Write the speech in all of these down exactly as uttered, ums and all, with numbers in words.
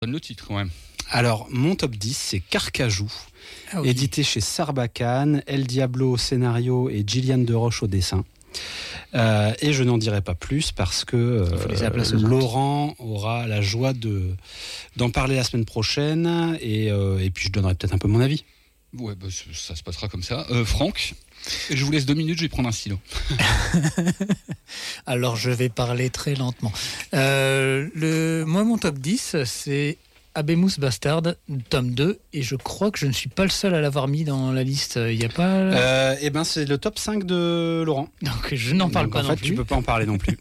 Le titre, ouais. Alors, mon top dix, c'est Carcajou, ah oui. édité chez Sarbacane, El Diablo au scénario et Gillian Deroche au dessin. Euh, et je n'en dirai pas plus parce que euh, Laurent aura la joie de, d'en parler la semaine prochaine et, euh, et puis je donnerai peut-être un peu mon avis. Ouais, bah, ça se passera comme ça. Euh, Franck, je vous laisse deux minutes, je vais prendre un stylo. Alors je vais parler très lentement. Euh, le, moi, mon top dix, c'est Habemus Bastard, tome deux, et je crois que je ne suis pas le seul à l'avoir mis dans la liste. Il n'y a pas... Euh, eh ben, c'est le top cinq de Laurent. Donc je n'en parle Donc, pas en non fait, plus. tu ne peux pas en parler non plus.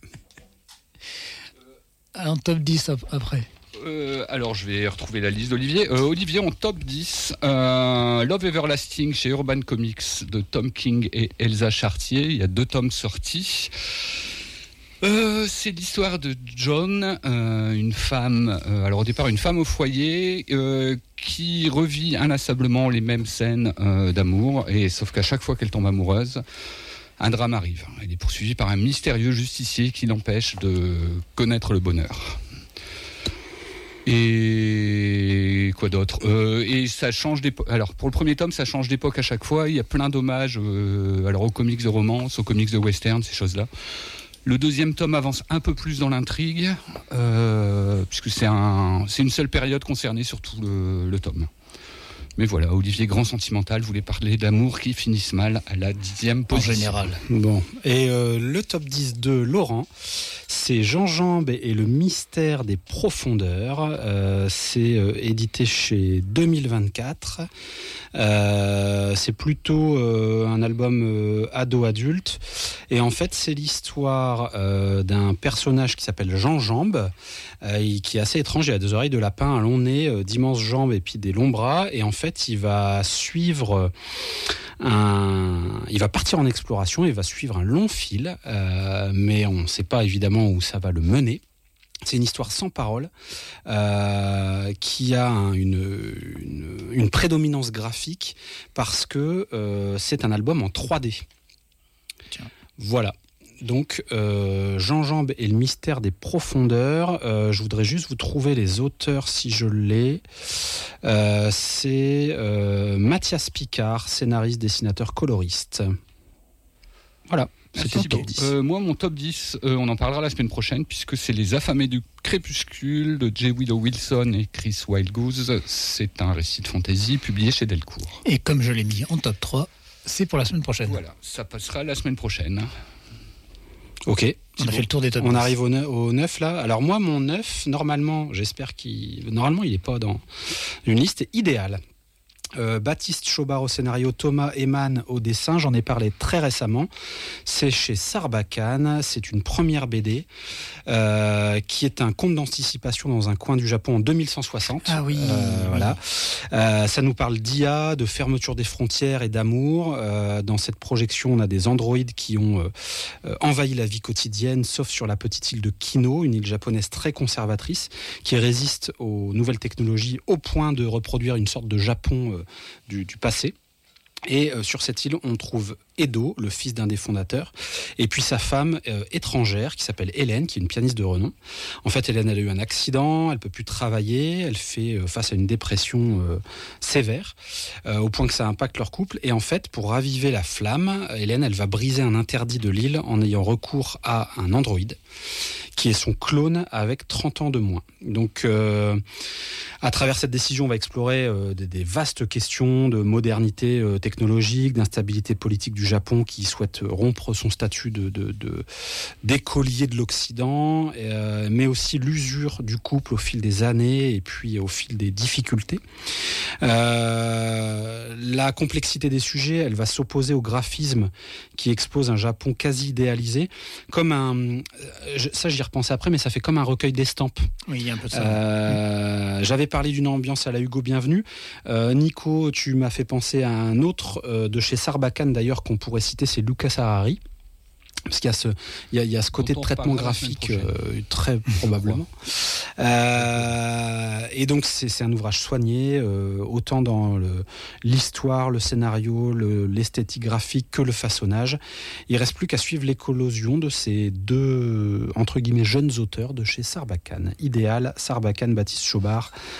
En top dix après. Euh, alors je vais retrouver la liste d'Olivier. Euh, Olivier en top dix, euh, Love Everlasting chez Urban Comics de Tom King et Elsa Chartier. Il y a deux tomes sortis. Euh, c'est l'histoire de John, euh, une femme, euh, alors au départ une femme au foyer euh, qui revit inlassablement les mêmes scènes euh, d'amour, et sauf qu'à chaque fois qu'elle tombe amoureuse, un drame arrive. Elle est poursuivie par un mystérieux justicier qui l'empêche de connaître le bonheur. Et quoi d'autre euh, Et ça change d'époque. Alors pour le premier tome, ça change d'époque à chaque fois. Il y a plein d'hommages euh, alors aux comics de romance, aux comics de western, ces choses-là. Le deuxième tome avance un peu plus dans l'intrigue, euh, puisque c'est, un, c'est une seule période concernée sur tout le, le tome. Mais voilà, Olivier, grand sentimental, voulait parler d'amour qui finissent mal à la dixième position. En général. Bon, et euh, le top dix de Laurent, c'est Jean Jambe et le mystère des profondeurs. Euh, c'est euh, édité chez deux mille vingt-quatre. Euh, c'est plutôt euh, un album euh, ado-adulte. Et en fait, c'est l'histoire euh, d'un personnage qui s'appelle Jean Jambe, euh, qui est assez étrange. Il a deux oreilles de lapin, un long nez, euh, d'immenses jambes et puis des longs bras. Et en fait, il va suivre un... Il va partir en exploration, il va suivre un long fil, euh, mais on ne sait pas évidemment où ça va le mener. C'est une histoire sans parole euh, qui a un, une, une, une prédominance graphique parce que euh, c'est un album en trois D. Tiens. Voilà. Donc, euh, Jean Jambe et le mystère des profondeurs. Euh, je voudrais juste vous trouver les auteurs si je l'ai. Euh, c'est euh, Mathias Picard, scénariste, dessinateur, coloriste. Voilà. C'était le top dix. Euh, moi, mon top dix, euh, on en parlera la semaine prochaine, puisque c'est Les Affamés du Crépuscule de J. Willow Wilson et Chris Wildgoose. C'est un récit de fantasy publié chez Delcourt. Et comme je l'ai mis en top trois, c'est pour la semaine prochaine. Voilà, ça passera la semaine prochaine. Ok. On a bon. fait le tour des top On dix. arrive au neuf, au neuf là. Alors moi, mon neuf, normalement, j'espère qu'il... Normalement, il n'est pas dans une liste idéale. Euh, Baptiste Chobard au scénario, Thomas Eman au dessin, j'en ai parlé très récemment. C'est chez Sarbacane, c'est une première B D euh, qui est un conte d'anticipation dans un coin du Japon en deux mille cent soixante. Ah oui. Euh, voilà. Euh, ça nous parle d'I A, de fermeture des frontières et d'amour. Euh, dans cette projection, on a des androïdes qui ont euh, envahi la vie quotidienne, sauf sur la petite île de Kino, une île japonaise très conservatrice qui résiste aux nouvelles technologies au point de reproduire une sorte de Japon euh, Du, du passé. Et euh, sur cette île, on trouve Edo, le fils d'un des fondateurs, et puis sa femme euh, étrangère qui s'appelle Hélène, qui est une pianiste de renom. En fait, Hélène, elle a eu un accident, elle peut plus travailler, elle fait euh, face à une dépression euh, sévère, euh, au point que ça impacte leur couple. Et en fait, pour raviver la flamme, Hélène, elle va briser un interdit de l'île en ayant recours à un androïde qui est son clone avec trente ans de moins. Donc, euh, à travers cette décision, on va explorer euh, des, des vastes questions de modernité euh, technologique, d'instabilité politique du Japon qui souhaite rompre son statut de, de, de, d'écolier de l'Occident, euh, mais aussi l'usure du couple au fil des années et puis au fil des difficultés. Euh, la complexité des sujets, elle va s'opposer au graphisme qui expose un Japon quasi idéalisé, comme un... Ça, j'y repensais après, mais ça fait comme un recueil d'estampes. Oui, il y a un peu de ça. Euh, j'avais parlé d'une ambiance à la Hugo Bienvenue. Euh, Nico, tu m'as fait penser à un autre euh, de chez Sarbacane, d'ailleurs, qu'on pourrait citer, c'est Lucas Harari. Parce qu'il y a ce, il y a, il y a ce côté de traitement graphique euh, très probablement. Euh, et donc c'est, c'est un ouvrage soigné, euh, autant dans le, l'histoire, le scénario, le, l'esthétique graphique que le façonnage. Il reste plus qu'à suivre l'éclosion de ces deux entre guillemets jeunes auteurs de chez Sarbacane. Idéal, Sarbacane, Baptiste Chobard.